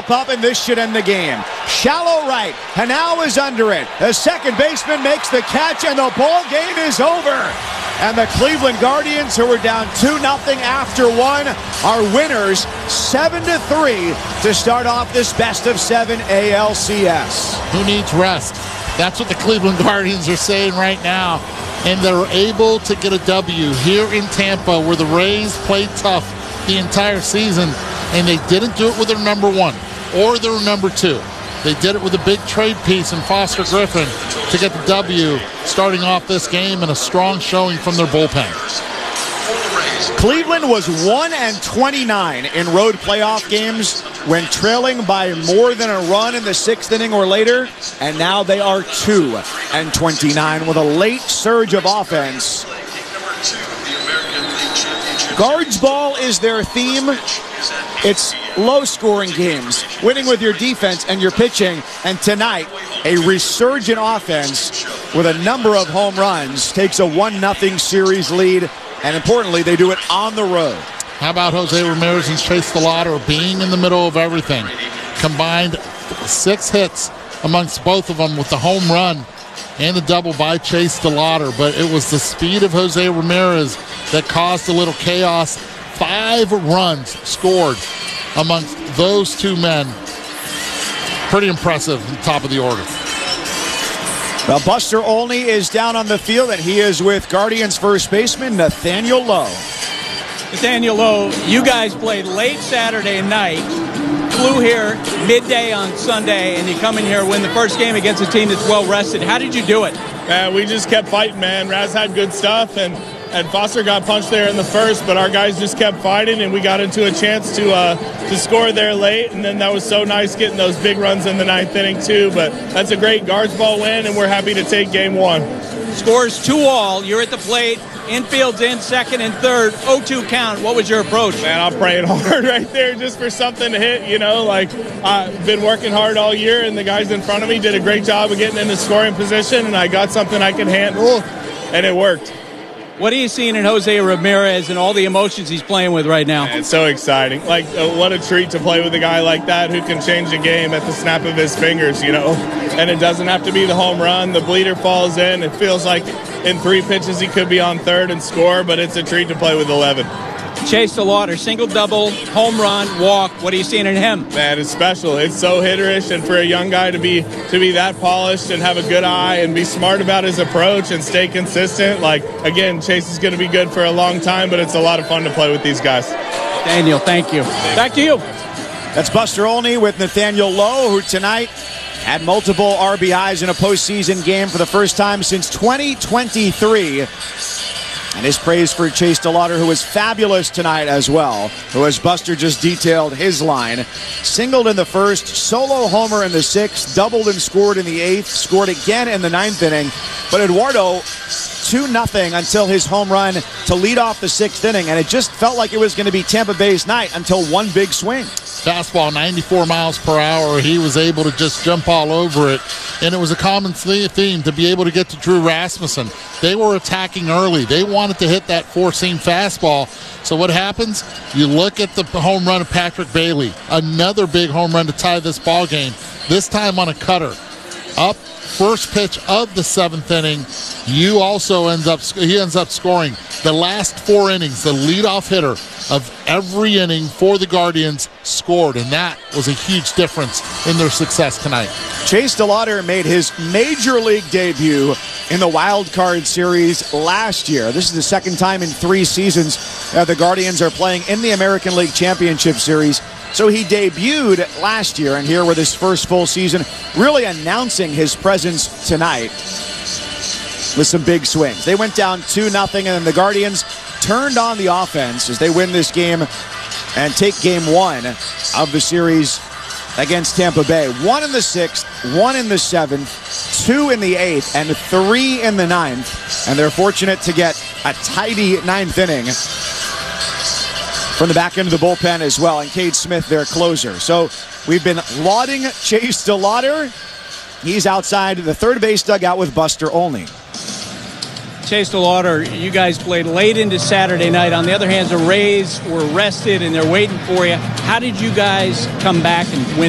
step up, and this should end the game. Shallow right. Hanau is under it. The second baseman makes the catch, and the ball game is over. And the Cleveland Guardians, who were down 2-0 after one, are winners 7-3 to start off this best-of-7 ALCS. Who needs rest? That's what the Cleveland Guardians are saying right now. And they're able to get a W here in Tampa, where the Rays played tough the entire season, and they didn't do it with their number one or their number two. They did it with a big trade piece in Foster Griffin to get the W, starting off this game, and a strong showing from their bullpen. Cleveland was 1-29 in road playoff games when trailing by more than a run in the sixth inning or later, and now they are 2-29 with a late surge of offense. Guards ball is their theme. It's low-scoring games, winning with your defense and your pitching, and tonight, a resurgent offense with a number of home runs takes a 1-0 series lead, and importantly, they do it on the road. How about Jose Ramirez and Chase DeLauter being in the middle of everything? Combined 6 hits amongst both of them with the home run and the double by Chase DeLauter, but it was the speed of Jose Ramirez that caused a little chaos. 5 runs scored amongst those two men. Pretty impressive at the top of the order. Well, Buster Olney is down on the field, and he is with Guardians first baseman Nathaniel Lowe. Nathaniel Lowe, you guys played late Saturday night, flew here midday on Sunday, and you come in here and win the first game against a team that's well rested. How did you do it? We just kept fighting, man. Raz had good stuff, and Foster got punched there in the first, but our guys just kept fighting, and we got into a chance to score there late, and then that was so nice getting those big runs in the ninth inning too. But that's a great Guards ball win, and we're happy to take game one. Scores 2-all. You're at the plate. Infield's in, second and third. 0-2 count. What was your approach? Man, I'm praying hard right there just for something to hit, you know. Like, I've been working hard all year, and the guys in front of me did a great job of getting into scoring position, and I got something I can handle, and it worked. What are you seeing in Jose Ramirez and all the emotions he's playing with right now? It's so exciting. Like, what a treat to play with a guy like that who can change a game at the snap of his fingers, you know. And it doesn't have to be the home run. The bleeder falls in. It feels like in 3 pitches he could be on third and score, but it's a treat to play with 11. Chase DeLauter, single, double, home run, walk. What are you seeing in him? Man, it's special. It's so hitterish, and for a young guy to be that polished and have a good eye and be smart about his approach and stay consistent. Like, again, Chase is going to be good for a long time, but it's a lot of fun to play with these guys. Daniel, thank you. Back to you. That's Buster Olney with Nathaniel Lowe, who tonight had multiple RBIs in a postseason game for the first time since 2023. And his praise for Chase DeLauter, who was fabulous tonight as well, who, as Buster just detailed his line, singled in the first, solo homer in the sixth, doubled and scored in the eighth, scored again in the ninth inning. But Eduardo, 2-0 until his home run to lead off the sixth inning, and it just felt like it was going to be Tampa Bay's night until one big swing. Fastball 94 miles per hour. He was able to just jump all over it. And it was a common theme to be able to get to Drew Rasmussen. They were attacking early. They wanted to hit that four-seam fastball. So what happens? You look at the home run of Patrick Bailey. Another big home run to tie this ball game. This time on a cutter. Up first pitch of the seventh inning. He ends up scoring the last 4 innings. The leadoff hitter of every inning for the Guardians scored, and that was a huge difference in their success tonight. Chase DeLauter made his major league debut in the Wild Card Series last year. This is the second time in 3 seasons the Guardians are playing in the American League Championship Series. So he debuted last year, and here with his first full season, really announcing his presence tonight with some big swings. They went down 2-0, and then the Guardians turned on the offense as they win this game and take game 1 of the series against Tampa Bay. 1 in the 6th, 1 in the 7th, 2 in the 8th, and 3 in the 9th. And they're fortunate to get a tidy 9th inning from the back end of the bullpen as well, and Cade Smith, their closer. So we've been lauding Chase DeLauter. He's outside the third base dugout with Buster Olney. Chase DeLauter, you guys played late into Saturday night. On the other hand, the Rays were rested and they're waiting for you. How did you guys come back and win